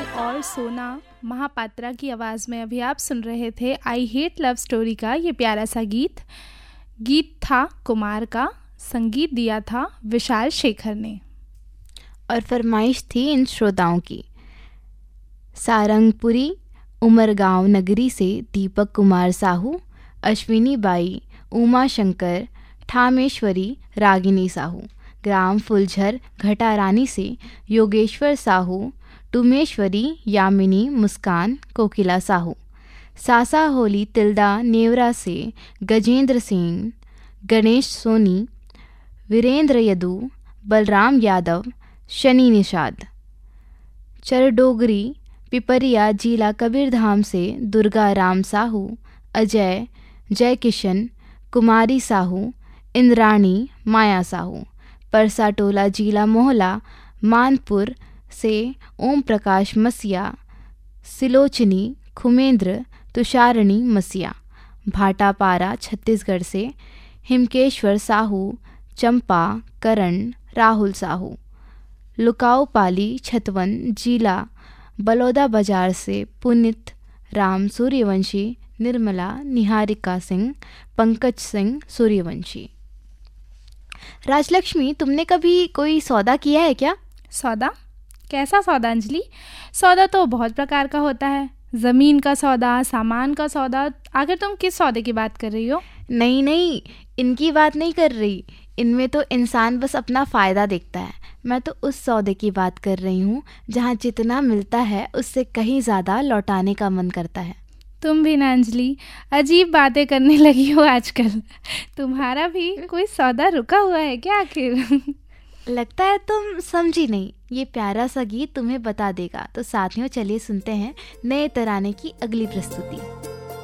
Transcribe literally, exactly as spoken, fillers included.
लाल और सोना महापात्रा की आवाज़ में अभी आप सुन रहे थे आई हेट लव स्टोरी का ये प्यारा सा गीत। गीत था कुमार का, संगीत दिया था विशाल शेखर ने। और फरमाइश थी इन श्रोताओं की। सारंगपुरी उमरगांव नगरी से दीपक कुमार साहू, अश्विनी बाई, उमा शंकर, ठामेश्वरी, रागिनी साहू। ग्राम फुलझर घटारानी से योगेश्वर साहू, टुमेश्वरी, यामिनी, मुस्कान, कोकिला साहू। सासा होली तिल्दा नेवरा से गजेंद्र सिंह, गणेश सोनी, वीरेंद्र यदु, बलराम यादव, शनि निषाद। चरडोगरी पिपरिया जिला कबीरधाम से दुर्गा राम साहू, अजय, जय किशन, कुमारी साहू, इंद्राणी, माया साहू। परसाटोला जिला मोहला मानपुर से ओम प्रकाश मसिया, सिलोचनी, खुमेंद्र, तुषारणी मसिया। भाटापारा छत्तीसगढ़ से हिमकेश्वर साहू, चंपा, करण, राहुल साहू। लुकाऊपाली छतवन जिला बलौदा बाजार से पुनित राम सूर्यवंशी, निर्मला, निहारिका सिंह, पंकज सिंह सूर्यवंशी। राजलक्ष्मी, तुमने कभी कोई सौदा किया है क्या? सौदा? कैसा सौदा अंजलि? सौदा तो बहुत प्रकार का होता है। ज़मीन का सौदा, सामान का सौदा। आखिर तुम किस सौदे की बात कर रही हो? नहीं नहीं, इनकी बात नहीं कर रही। इनमें तो इंसान बस अपना फ़ायदा देखता है। मैं तो उस सौदे की बात कर रही हूँ जहाँ जितना मिलता है उससे कहीं ज़्यादा लौटाने का मन करता है। तुम भी ना अंजलि, अजीब बातें करने लगी हो आजकल। तुम्हारा भी कोई सौदा रुका हुआ है क्या आखिर? लगता है तुम समझी नहीं। ये प्यारा सा गीत तुम्हें बता देगा। तो साथियों, चलिए सुनते हैं नए तराने की अगली प्रस्तुति।